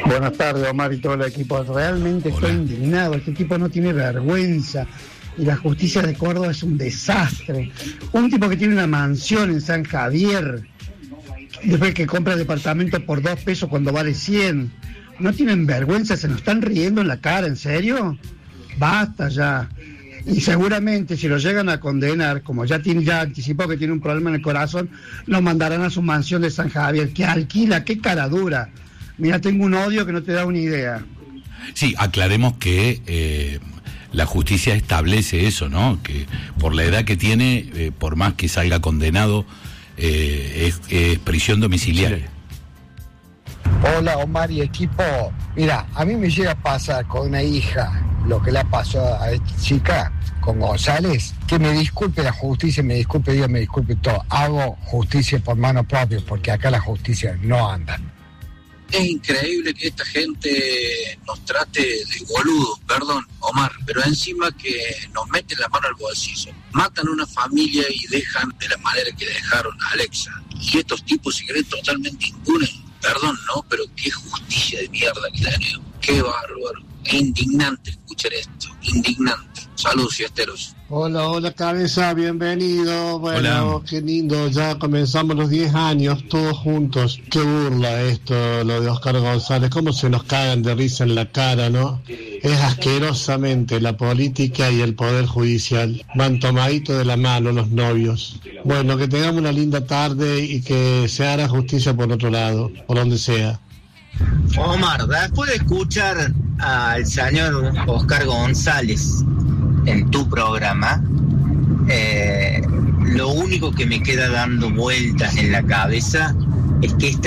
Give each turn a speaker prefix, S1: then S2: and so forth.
S1: Buenas tardes, Omar y todo el equipo. Realmente estoy indignado. Este tipo no tiene vergüenza. Y la justicia de Córdoba es un desastre. Un tipo que tiene una mansión en San Javier, después que compra departamento por 2 pesos cuando vale 100. No tienen vergüenza, se nos están riendo en la cara, ¿en serio? Basta ya. Y seguramente si lo llegan a condenar, como ya anticipó que tiene un problema en el corazón, lo mandarán a su mansión de San Javier, que alquila, qué cara dura. Mira, tengo un odio que no te da una idea.
S2: Sí, aclaremos que la justicia establece eso, ¿no? Que por la edad que tiene, por más que salga condenado, es prisión domiciliaria.
S3: Hola, Omar y equipo. Mira, a mí me llega a pasar con una hija lo que le ha pasado a esta chica con González, que me disculpe la justicia, me disculpe Dios, me disculpe todo. Hago justicia por mano propia, porque acá la justicia no anda.
S4: Es increíble que esta gente nos trate de boludos, perdón, Omar, pero encima que nos meten la mano al bolsillo. Matan a una familia y dejan de la manera que dejaron a Alexa. Y estos tipos se creen totalmente impunes. Perdón, ¿no? Pero qué justicia de mierda que tenemos. Qué bárbaro. Es indignante escuchar esto. Indignante. Saludos, fiesteros.
S5: Hola, cabeza, bienvenido. Bueno,
S2: hola.
S5: Qué lindo, ya comenzamos los 10 años, todos juntos. Qué burla esto, lo de Oscar González, cómo se nos cagan de risa en la cara, ¿no? Es asquerosamente la política y el poder judicial. Van tomaditos de la mano los novios. Bueno, que tengamos una linda tarde y que se haga justicia por otro lado, por donde sea.
S6: Omar, después de escuchar al señor Oscar González en tu programa, lo único que me queda dando vueltas en la cabeza es que esta